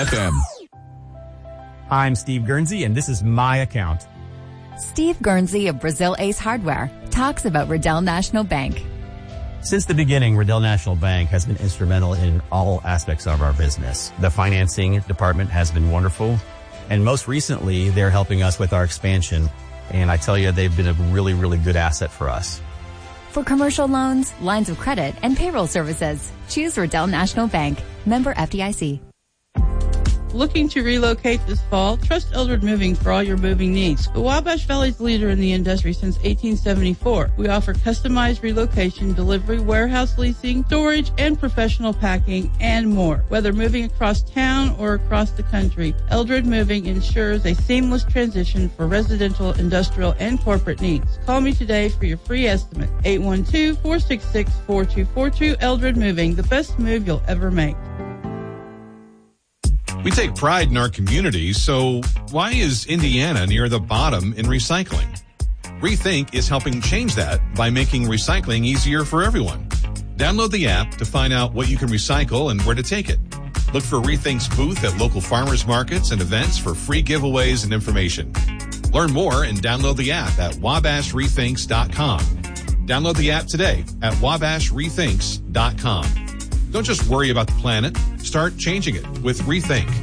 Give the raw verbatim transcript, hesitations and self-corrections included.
F M. I'm Steve Guernsey, and this is my account. Steve Guernsey of Brazil Ace Hardware talks about Riddell National Bank. Since the beginning, Riddell National Bank has been instrumental in all aspects of our business. The financing department has been wonderful, and most recently, they're helping us with our expansion. And I tell you, they've been a really, really good asset for us. For commercial loans, lines of credit, and payroll services, choose Riddell National Bank. Member F D I C. Looking to relocate this fall? Trust Eldred Moving for all your moving needs. The Wabash Valley's leader in the industry since eighteen seventy-four. We offer customized relocation, delivery, warehouse leasing, storage, and professional packing, and more. Whether moving across town or across the country, Eldred Moving ensures a seamless transition for residential, industrial, and corporate needs. Call me today for your free estimate. eight one two, four six six, four two four two. Eldred Moving, the best move you'll ever make. We take pride in our community, so why is Indiana near the bottom in recycling? Rethink is helping change that by making recycling easier for everyone. Download the app to find out what you can recycle and where to take it. Look for Rethink's booth at local farmers markets and events for free giveaways and information. Learn more and download the app at wabash rethinks dot com. Download the app today at wabash rethinks dot com. Don't just worry about the planet. Start changing it with Rethink.